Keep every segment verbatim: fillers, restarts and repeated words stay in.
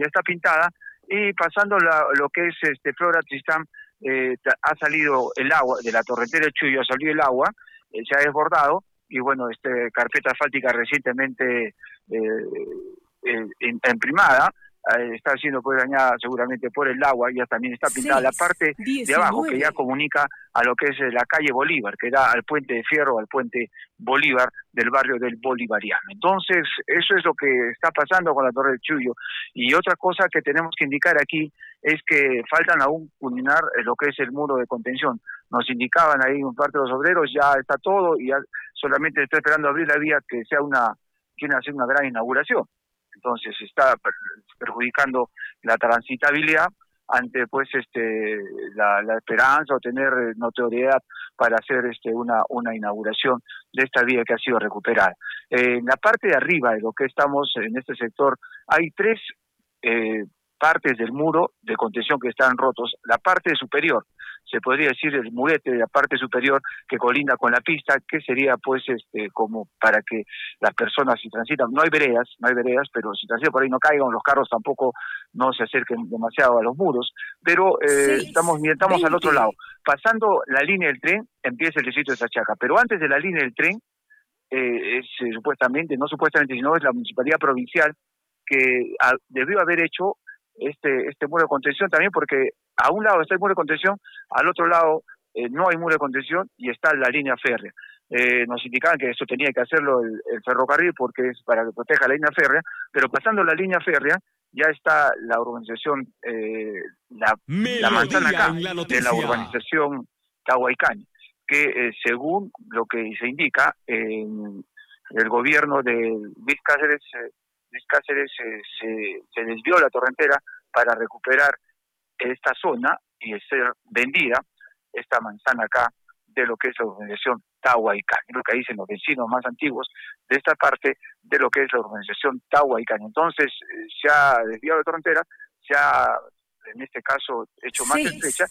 ya está pintada, y pasando la, lo que es este Flora Tristán, eh, ha salido el agua, de la torrentera del Chuyo ha salido el agua, eh, se ha desbordado, y bueno, este carpeta asfáltica recientemente eh, eh, imprimada, eh, está siendo pues dañada seguramente por el agua, ya también está pintada la parte de abajo que ya comunica a lo que es la calle Bolívar, que da al puente de Fierro, al puente Bolívar del barrio del Bolivariano. Entonces, eso es lo que está pasando con la Torre del Chuyo. Y otra cosa que tenemos que indicar aquí es que faltan aún culminar lo que es el muro de contención. Nos indicaban ahí un parte de los obreros, ya está todo y ya solamente está esperando abrir la vía que sea una, quieren hacer una gran inauguración. Entonces está perjudicando la transitabilidad ante pues este la, la esperanza o tener notoriedad para hacer este una una inauguración de esta vía que ha sido recuperada. Eh, en la parte de arriba de lo que estamos en este sector hay tres eh, partes del muro de contención que están rotos. La parte superior, se podría decir el murete de la parte superior que colinda con la pista, que sería pues este como para que las personas si transitan, no hay veredas, no hay veredas, pero si transitan por ahí no caigan, los carros tampoco no se acerquen demasiado a los muros, pero eh, Seis, estamos estamos veinte. Al otro lado. Pasando la línea del tren, empieza el distrito de Sachaca, pero antes de la línea del tren, eh, es eh, supuestamente, no supuestamente, sino es la municipalidad provincial que a, debió haber hecho este este muro de contención también, porque a un lado está el muro de contención, al otro lado eh, no hay muro de contención y está la línea férrea. Eh, nos indicaban que eso tenía que hacerlo el, el ferrocarril porque es para que proteja la línea férrea, pero pasando la línea férrea ya está la urbanización, eh, la, la manzana acá la de la urbanización Tahuaycani, que eh, según lo que se indica, eh, el gobierno de Luis Cáceres eh, Luis Cáceres eh, se, se desvió la torrentera para recuperar esta zona y ser vendida, esta manzana acá, de lo que es la organización Tahuaycani, lo que dicen los vecinos más antiguos de esta parte de lo que es la organización Tahuaycani. Entonces, eh, se ha desviado la torrentera, se ha, en este caso, hecho más estrecha,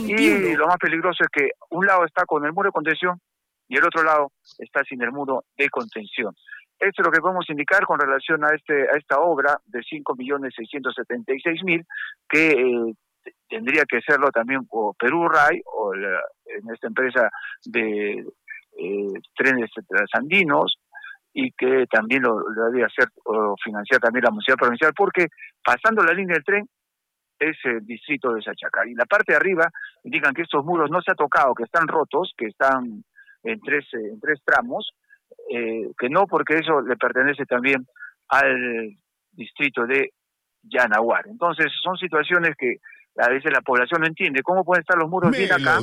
y lo más peligroso es que un lado está con el muro de contención y el otro lado está sin el muro de contención. Esto es lo que podemos indicar con relación a este a esta obra de cinco millones seiscientos setenta y seis mil, que eh, tendría que serlo también por Perú Ray o la, en esta empresa de eh, trenes transandinos, y que también lo, lo debía hacer o financiar también la municipalidad provincial, porque pasando la línea del tren es el distrito de Sachaca. Y la parte de arriba indican que estos muros no se ha tocado, que están rotos, que están en tres, en tres tramos, Eh, que no, porque eso le pertenece también al distrito de Yanaguar. Entonces son situaciones que a veces la población no entiende. ¿Cómo pueden estar los muros bien acá?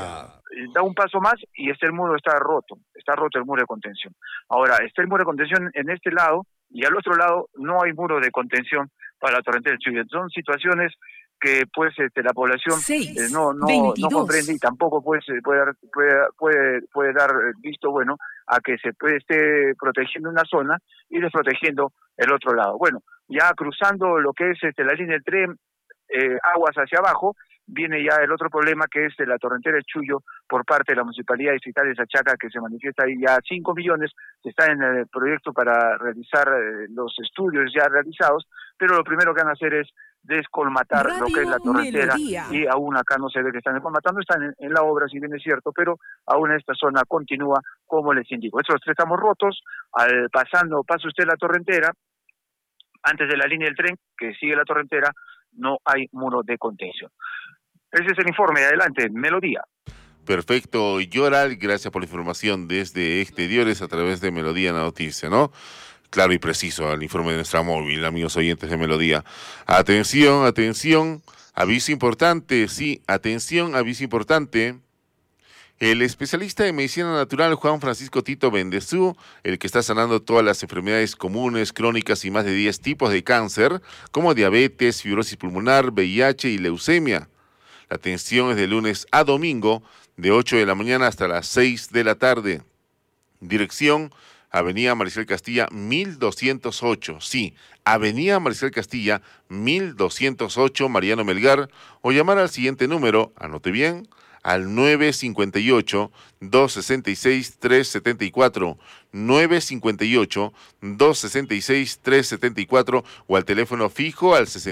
Da un paso más y este el muro está roto, está roto el muro de contención. Ahora, está el muro de contención en este lado y al otro lado no hay muro de contención para la torrentera del Chuyo. Son situaciones que pues este, la población Seis, eh, no no no comprende y tampoco pues puede dar, puede puede puede dar visto bueno a que se puede esté protegiendo una zona y desprotegiendo el otro lado. Bueno, ya cruzando lo que es este la línea del tren, eh, aguas hacia abajo, viene ya el otro problema que es de la torrentera del Chuyo por parte de la Municipalidad Distrital de Sachaca, que se manifiesta ahí ya cinco millones, está en el proyecto para realizar eh, los estudios ya realizados, pero lo primero que van a hacer es descolmatar Radio lo que es la torrentera Melodía. Y aún acá no se ve que están descolmatando, están en, en la obra, si bien es cierto, pero aún esta zona continúa como les indico. Estos tres estamos rotos, al pasando, pasa usted la torrentera, antes de la línea del tren, que sigue la torrentera, no hay muro de contención. Ese es el informe, adelante, Melodía. Perfecto, Yoral, gracias por la información desde exteriores a través de Melodía en la noticia, ¿no? Claro y preciso al informe de nuestra móvil, amigos oyentes de Melodía. Atención, atención, aviso importante, sí, atención, aviso importante. El especialista en medicina natural Juan Francisco Tito Bendezú, el que está sanando todas las enfermedades comunes, crónicas y más de diez tipos de cáncer, como diabetes, fibrosis pulmonar, V I H y leucemia. La atención es de lunes a domingo, de ocho de la mañana hasta las seis de la tarde. Dirección, Avenida Marcial Castilla, mil doscientos ocho. Sí, Avenida Marcial Castilla, mil doscientos ocho, Mariano Melgar, o llamar al siguiente número, anote bien, al nueve cinco ocho, dos seis seis, tres siete cuatro, nueve cinco ocho, dos seis seis, tres siete cuatro, o al teléfono fijo al sesenta.